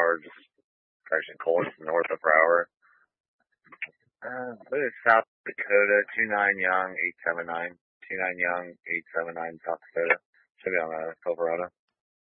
hour, just correction, cold, north of Broward. I believe it's South Dakota, 29 Young, 879. 29 Young, 879 South Dakota. Should be on Silverado.